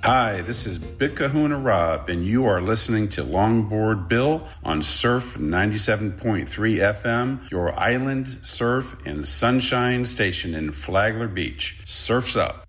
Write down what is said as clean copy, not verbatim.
Hi, this is Big Kahuna Rob, and you are listening to Longboard Bill on Surf 97.3 FM, your island surf and sunshine station in Flagler Beach. Surf's up.